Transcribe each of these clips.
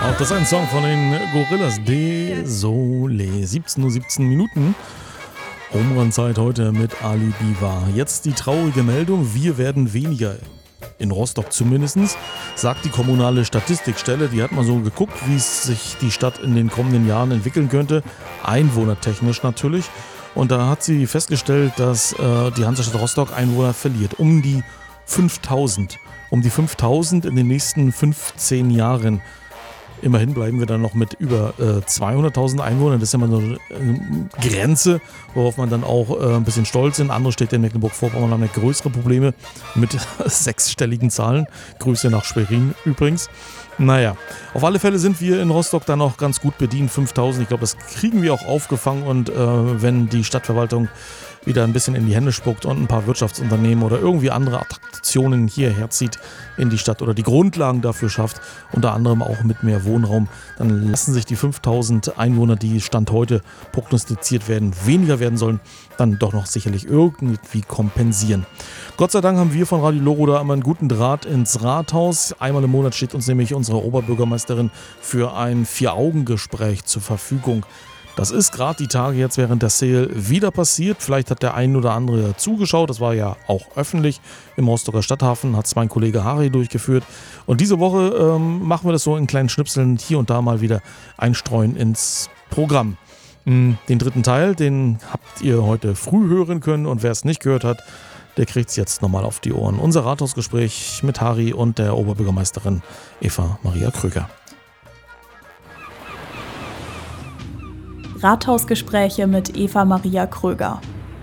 Auch das ist ein Song von den Gorillaz. Désolé. 17:17 Minuten. Home-Run-Zeit heute mit Ali Biwa. Jetzt die traurige Meldung: Wir werden weniger. In Rostock zumindest, sagt die kommunale Statistikstelle. Die hat mal so geguckt, wie es sich die Stadt in den kommenden Jahren entwickeln könnte. Einwohnertechnisch natürlich. Und da hat sie festgestellt, dass die Hansestadt Rostock Einwohner verliert. Um die 5000. Um die 5000 in den nächsten 15 Jahren. Immerhin bleiben wir dann noch mit über 200.000 Einwohnern. Das ist ja mal so eine Grenze, worauf man dann auch ein bisschen stolz ist. Andere Städte in Mecklenburg-Vorpommern haben größere Probleme mit sechsstelligen Zahlen. Grüße nach Schwerin übrigens. Naja, auf alle Fälle sind wir in Rostock dann noch ganz gut bedient. 5.000, ich glaube, das kriegen wir auch aufgefangen. Und wenn die Stadtverwaltung wieder ein bisschen in die Hände spuckt und ein paar Wirtschaftsunternehmen oder irgendwie andere Attraktionen hierher zieht in die Stadt oder die Grundlagen dafür schafft, unter anderem auch mit mehr Wohnraum, dann lassen sich die 5.000 Einwohner, die Stand heute prognostiziert werden, weniger werden sollen, dann doch noch sicherlich irgendwie kompensieren. Gott sei Dank haben wir von Radio Loro da immer einen guten Draht ins Rathaus. Einmal im Monat steht uns nämlich unsere Oberbürgermeisterin für ein 4-Augen-Gespräch zur Verfügung. Das ist gerade die Tage jetzt während der Sale wieder passiert. Vielleicht hat der ein oder andere zugeschaut. Das war ja auch öffentlich im Rostocker Stadthafen. Hat es mein Kollege Harry durchgeführt. Und diese Woche machen wir das so in kleinen Schnipseln hier und da mal wieder einstreuen ins Programm. Den dritten Teil, den habt ihr heute früh hören können. Und wer es nicht gehört hat, der kriegt es jetzt nochmal auf die Ohren. Unser Rathausgespräch mit Harry und der Oberbürgermeisterin Eva Maria Kröger. Rathausgespräche mit Eva Maria Kröger.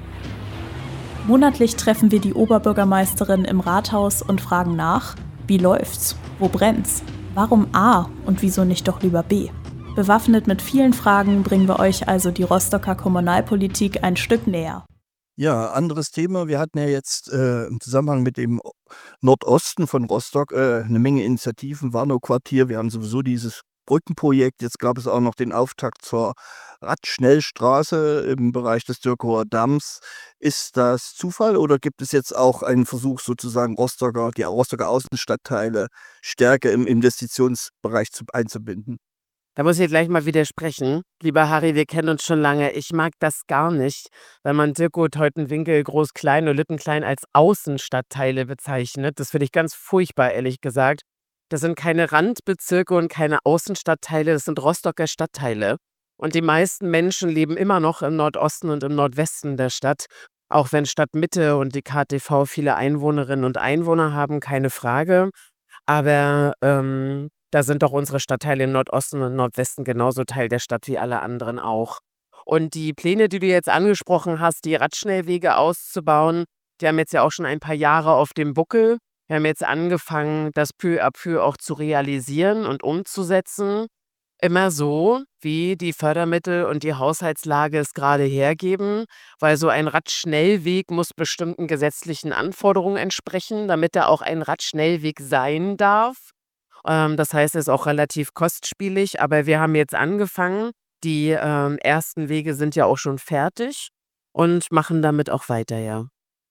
Monatlich treffen wir die Oberbürgermeisterin im Rathaus und fragen nach: Wie läuft's? Wo brennt's? Warum A und wieso nicht doch lieber B? Bewaffnet mit vielen Fragen bringen wir euch also die Rostocker Kommunalpolitik ein Stück näher. Ja, anderes Thema. Wir hatten ja jetzt im Zusammenhang mit dem Nordosten von Rostock eine Menge Initiativen, Warnow-Quartier. Wir haben sowieso dieses Brückenprojekt. Jetzt gab es auch noch den Auftakt zur Radschnellstraße im Bereich des Dürkower Damms. Ist das Zufall oder gibt es jetzt auch einen Versuch, sozusagen die Rostocker Außenstadtteile stärker im Investitionsbereich einzubinden? Da muss ich gleich mal widersprechen. Lieber Harry, wir kennen uns schon lange. Ich mag das gar nicht, wenn man Dirkow, Teutenwinkel, Groß-Klein und Lüttenklein als Außenstadtteile bezeichnet. Das finde ich ganz furchtbar, ehrlich gesagt. Das sind keine Randbezirke und keine Außenstadtteile, das sind Rostocker Stadtteile. Und die meisten Menschen leben immer noch im Nordosten und im Nordwesten der Stadt. Auch wenn Stadtmitte und die KTV viele Einwohnerinnen und Einwohner haben, keine Frage. Aber da sind doch unsere Stadtteile im Nordosten und Nordwesten genauso Teil der Stadt wie alle anderen auch. Und die Pläne, die du jetzt angesprochen hast, die Radschnellwege auszubauen, die haben jetzt ja auch schon ein paar Jahre auf dem Buckel. Wir haben jetzt angefangen, das peu à peu auch zu realisieren und umzusetzen. Immer so, wie die Fördermittel und die Haushaltslage es gerade hergeben, weil so ein Radschnellweg muss bestimmten gesetzlichen Anforderungen entsprechen, damit er auch ein Radschnellweg sein darf. Das heißt, er ist auch relativ kostspielig, aber wir haben jetzt angefangen. Die ersten Wege sind ja auch schon fertig und machen damit auch weiter, ja.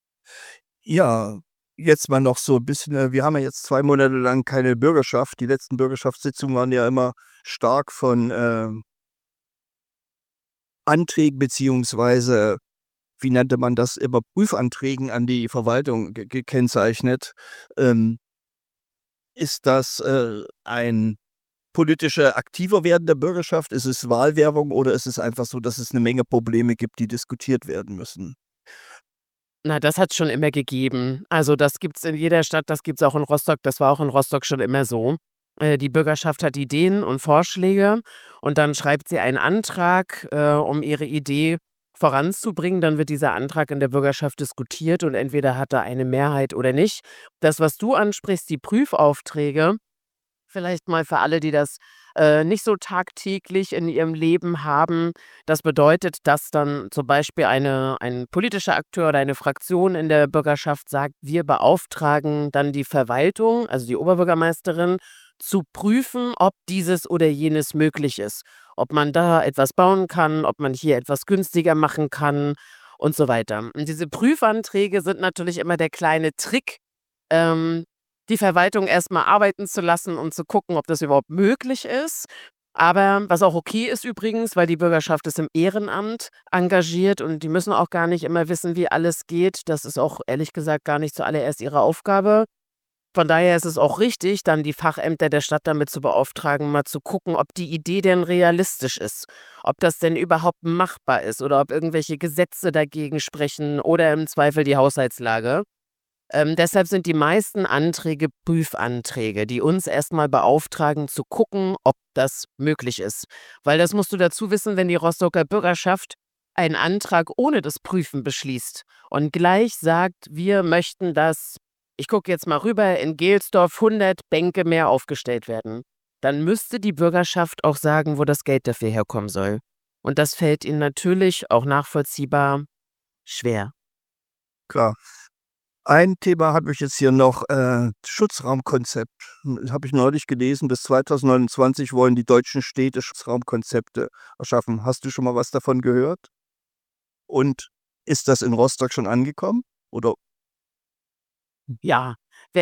Ja, jetzt mal noch so ein bisschen, wir haben ja jetzt 2 Monate lang keine Bürgerschaft. Die letzten Bürgerschaftssitzungen waren ja immer stark von Anträgen beziehungsweise, wie nannte man das, immer Prüfanträgen an die Verwaltung gekennzeichnet. Ist das ein politischer aktiver Werden der Bürgerschaft? Ist es Wahlwerbung oder ist es einfach so, dass es eine Menge Probleme gibt, die diskutiert werden müssen? Na, das hat's schon immer gegeben. Also, das gibt's in jeder Stadt, das gibt's auch in Rostock. Das war auch in Rostock schon immer so. Die Bürgerschaft hat Ideen und Vorschläge und dann schreibt sie einen Antrag, um ihre Idee voranzubringen. Dann wird dieser Antrag in der Bürgerschaft diskutiert und entweder hat er eine Mehrheit oder nicht. Das, was du ansprichst, die Prüfaufträge, vielleicht mal für alle, die das nicht so tagtäglich in ihrem Leben haben. Das bedeutet, dass dann zum Beispiel ein politischer Akteur oder eine Fraktion in der Bürgerschaft sagt, wir beauftragen dann die Verwaltung, also die Oberbürgermeisterin, zu prüfen, ob dieses oder jenes möglich ist. Ob man da etwas bauen kann, ob man hier etwas günstiger machen kann und so weiter. Und diese Prüfanträge sind natürlich immer der kleine Trick, ähm, die Verwaltung erstmal arbeiten zu lassen und zu gucken, ob das überhaupt möglich ist. Aber was auch okay ist übrigens, weil die Bürgerschaft ist im Ehrenamt engagiert und die müssen auch gar nicht immer wissen, wie alles geht. Das ist auch ehrlich gesagt gar nicht zuallererst ihre Aufgabe. Von daher ist es auch richtig, dann die Fachämter der Stadt damit zu beauftragen, mal zu gucken, ob die Idee denn realistisch ist, ob das denn überhaupt machbar ist oder ob irgendwelche Gesetze dagegen sprechen oder im Zweifel die Haushaltslage. Deshalb sind die meisten Anträge Prüfanträge, die uns erstmal beauftragen, zu gucken, ob das möglich ist. Weil das musst du dazu wissen, wenn die Rostocker Bürgerschaft einen Antrag ohne das Prüfen beschließt und gleich sagt, wir möchten, dass, ich gucke jetzt mal rüber, in Gelsdorf 100 Bänke mehr aufgestellt werden, dann müsste die Bürgerschaft auch sagen, wo das Geld dafür herkommen soll. Und das fällt ihnen natürlich auch nachvollziehbar schwer. Klar. Ein Thema habe ich jetzt hier noch, Schutzraumkonzept. Habe ich neulich gelesen, bis 2029 wollen die deutschen Städte Schutzraumkonzepte erschaffen. Hast du schon mal was davon gehört? Und ist das in Rostock schon angekommen? Oder Ja,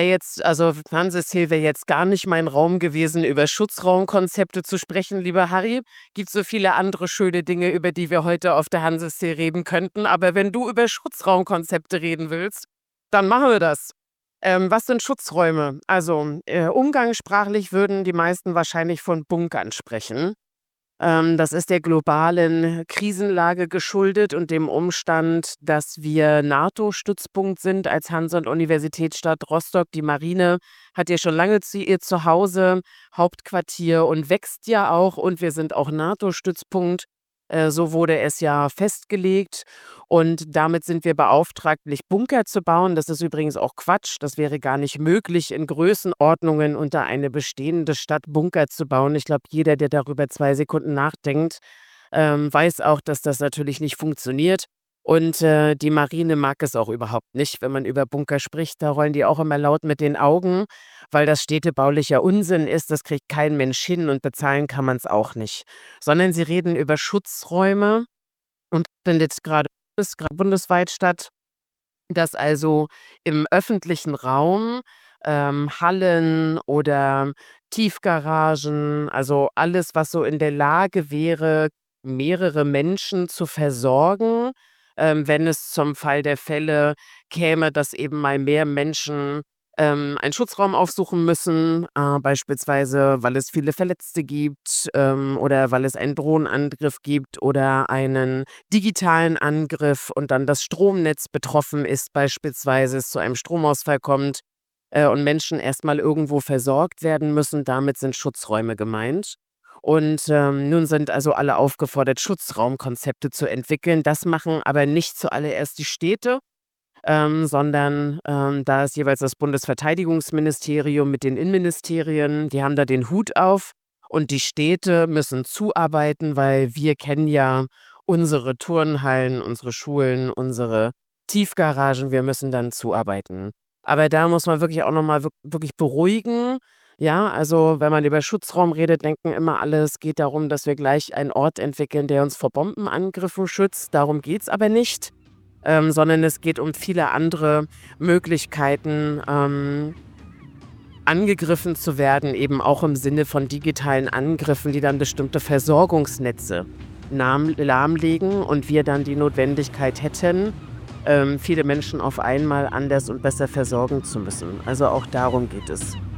Fernsehstil wäre jetzt gar nicht mein Raum gewesen, über Schutzraumkonzepte zu sprechen, lieber Harry. Gibt so viele andere schöne Dinge, über die wir heute auf der Hansesee reden könnten. Aber wenn du über Schutzraumkonzepte reden willst, dann machen wir das. Was sind Schutzräume? Also, umgangssprachlich würden die meisten wahrscheinlich von Bunkern sprechen. Das ist der globalen Krisenlage geschuldet und dem Umstand, dass wir NATO-Stützpunkt sind als Hansa- und Universitätsstadt Rostock. Die Marine hat ja schon lange ihr Zuhause, Hauptquartier und wächst ja auch. Und wir sind auch NATO-Stützpunkt. So wurde es ja festgelegt. Und damit sind wir beauftragt, nicht Bunker zu bauen. Das ist übrigens auch Quatsch. Das wäre gar nicht möglich, in Größenordnungen unter eine bestehende Stadt Bunker zu bauen. Ich glaube, jeder, der darüber 2 Sekunden nachdenkt, weiß auch, dass das natürlich nicht funktioniert. Und die Marine mag es auch überhaupt nicht, wenn man über Bunker spricht. Da rollen die auch immer laut mit den Augen, weil das städtebaulicher Unsinn ist. Das kriegt kein Mensch hin und bezahlen kann man es auch nicht. Sondern sie reden über Schutzräume und findet gerade bundesweit statt, dass also im öffentlichen Raum Hallen oder Tiefgaragen, also alles, was so in der Lage wäre, mehrere Menschen zu versorgen, wenn es zum Fall der Fälle käme, dass eben mal mehr Menschen einen Schutzraum aufsuchen müssen, beispielsweise weil es viele Verletzte gibt oder weil es einen Drohnenangriff gibt oder einen digitalen Angriff und dann das Stromnetz betroffen ist, beispielsweise es zu einem Stromausfall kommt und Menschen erstmal irgendwo versorgt werden müssen. Damit sind Schutzräume gemeint. Und nun sind also alle aufgefordert, Schutzraumkonzepte zu entwickeln. Das machen aber nicht zuallererst die Städte, sondern da ist jeweils das Bundesverteidigungsministerium mit den Innenministerien, die haben da den Hut auf und die Städte müssen zuarbeiten, weil wir kennen ja unsere Turnhallen, unsere Schulen, unsere Tiefgaragen, wir müssen dann zuarbeiten. Aber da muss man wirklich auch nochmal wirklich beruhigen. Ja, also wenn man über Schutzraum redet, denken immer alle, es geht darum, dass wir gleich einen Ort entwickeln, der uns vor Bombenangriffen schützt. Darum geht es aber nicht, sondern es geht um viele andere Möglichkeiten, angegriffen zu werden, eben auch im Sinne von digitalen Angriffen, die dann bestimmte Versorgungsnetze lahmlegen und wir dann die Notwendigkeit hätten, viele Menschen auf einmal anders und besser versorgen zu müssen. Also auch darum geht es.